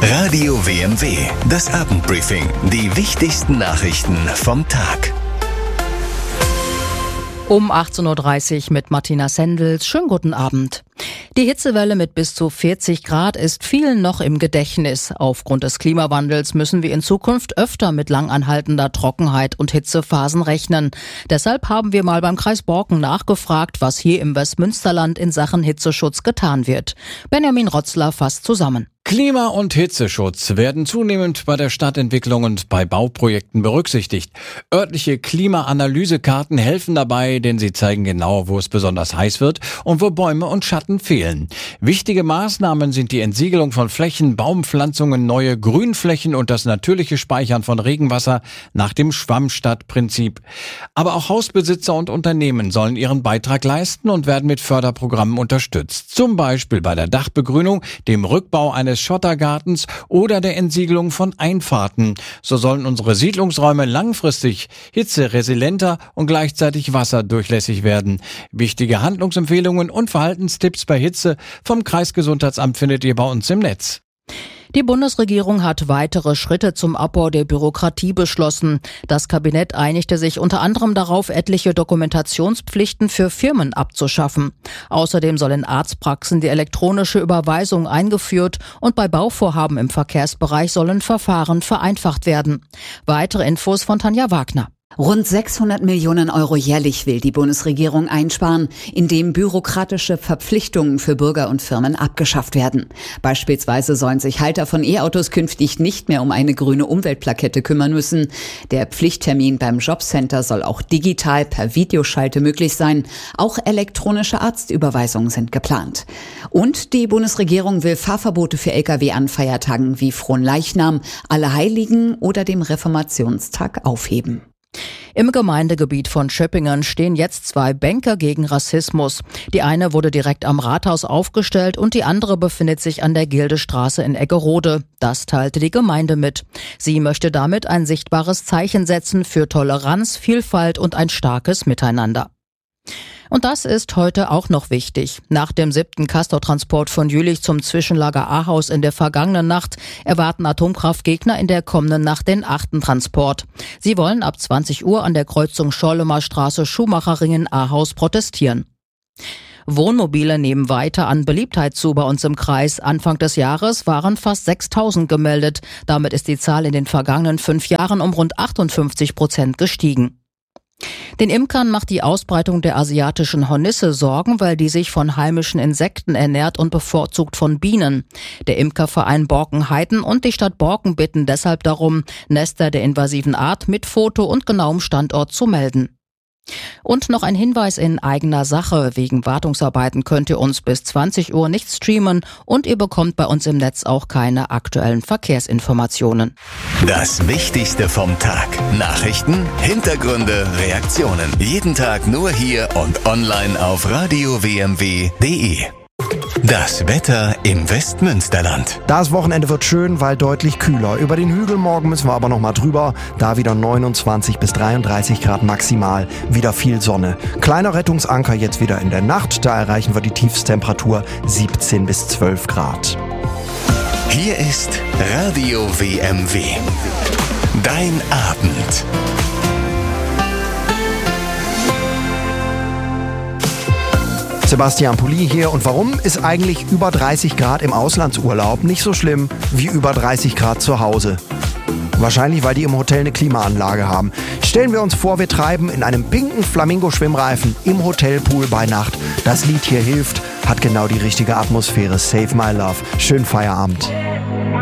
Radio WMW, das Abendbriefing. Die wichtigsten Nachrichten vom Tag. Um 18.30 Uhr mit Martina Sendels. Schönen guten Abend. Die Hitzewelle mit bis zu 40 Grad ist vielen noch im Gedächtnis. Aufgrund des Klimawandels müssen wir in Zukunft öfter mit langanhaltender Trockenheit und Hitzephasen rechnen. Deshalb haben wir mal beim Kreis Borken nachgefragt, was hier im Westmünsterland in Sachen Hitzeschutz getan wird. Benjamin Rotzler fasst zusammen. Klima- und Hitzeschutz werden zunehmend bei der Stadtentwicklung und bei Bauprojekten berücksichtigt. Örtliche Klimaanalysekarten helfen dabei, denn sie zeigen genau, wo es besonders heiß wird und wo Bäume und Schatten fehlen. Wichtige Maßnahmen sind die Entsiegelung von Flächen, Baumpflanzungen, neue Grünflächen und das natürliche Speichern von Regenwasser nach dem Schwammstadtprinzip. Aber auch Hausbesitzer und Unternehmen sollen ihren Beitrag leisten und werden mit Förderprogrammen unterstützt. Zum Beispiel bei der Dachbegrünung, dem Rückbau eines Schottergartens oder der Entsiegelung von Einfahrten. So sollen unsere Siedlungsräume langfristig hitzeresilienter und gleichzeitig wasserdurchlässig werden. Wichtige Handlungsempfehlungen und Verhaltenstipps bei Hitze vom Kreisgesundheitsamt findet ihr bei uns im Netz. Die Bundesregierung hat weitere Schritte zum Abbau der Bürokratie beschlossen. Das Kabinett einigte sich unter anderem darauf, etliche Dokumentationspflichten für Firmen abzuschaffen. Außerdem soll in Arztpraxen die elektronische Überweisung eingeführt und bei Bauvorhaben im Verkehrsbereich sollen Verfahren vereinfacht werden. Weitere Infos von Tanja Wagner. Rund 600 Millionen Euro jährlich will die Bundesregierung einsparen, indem bürokratische Verpflichtungen für Bürger und Firmen abgeschafft werden. Beispielsweise sollen sich Halter von E-Autos künftig nicht mehr um eine grüne Umweltplakette kümmern müssen. Der Pflichttermin beim Jobcenter soll auch digital per Videoschalte möglich sein. Auch elektronische Arztüberweisungen sind geplant. Und die Bundesregierung will Fahrverbote für Lkw an Feiertagen wie Fronleichnam, Allerheiligen oder dem Reformationstag aufheben. Im Gemeindegebiet von Schöppingen stehen jetzt 2 Bänke gegen Rassismus. Die eine wurde direkt am Rathaus aufgestellt und die andere befindet sich an der Gildestraße in Eggerode. Das teilte die Gemeinde mit. Sie möchte damit ein sichtbares Zeichen setzen für Toleranz, Vielfalt und ein starkes Miteinander. Und das ist heute auch noch wichtig. Nach dem 7. Castortransport von Jülich zum Zwischenlager Ahaus in der vergangenen Nacht erwarten Atomkraftgegner in der kommenden Nacht den 8. Transport. Sie wollen ab 20 Uhr an der Kreuzung Schorlemer Straße Schumacherringen Ahaus protestieren. Wohnmobile nehmen weiter an Beliebtheit zu bei uns im Kreis. Anfang des Jahres waren fast 6.000 gemeldet. Damit ist die Zahl in den vergangenen 5 Jahren um rund 58% gestiegen. Den Imkern macht die Ausbreitung der asiatischen Hornisse Sorgen, weil die sich von heimischen Insekten ernährt und bevorzugt von Bienen. Der Imkerverein Borken-Heiden und die Stadt Borken bitten deshalb darum, Nester der invasiven Art mit Foto und genauem Standort zu melden. Und noch ein Hinweis in eigener Sache. Wegen Wartungsarbeiten könnt ihr uns bis 20 Uhr nicht streamen und ihr bekommt bei uns im Netz auch keine aktuellen Verkehrsinformationen. Das Wichtigste vom Tag. Nachrichten, Hintergründe, Reaktionen. Jeden Tag nur hier und online auf radiowmw.de. Das Wetter im Westmünsterland. Das Wochenende wird schön, weil deutlich kühler. Über den Hügel morgen müssen wir aber noch mal drüber. Da wieder 29 bis 33 Grad maximal. Wieder viel Sonne. Kleiner Rettungsanker jetzt wieder in der Nacht. Da erreichen wir die Tiefstemperatur 17 bis 12 Grad. Hier ist Radio WMW. Dein Abend. Sebastian Pulli hier. Und warum ist eigentlich über 30 Grad im Auslandsurlaub nicht so schlimm wie über 30 Grad zu Hause? Wahrscheinlich, weil die im Hotel eine Klimaanlage haben. Stellen wir uns vor, wir treiben in einem pinken Flamingo-Schwimmreifen im Hotelpool bei Nacht. Das Lied hier hilft, hat genau die richtige Atmosphäre. Save My Love. Schönen Feierabend.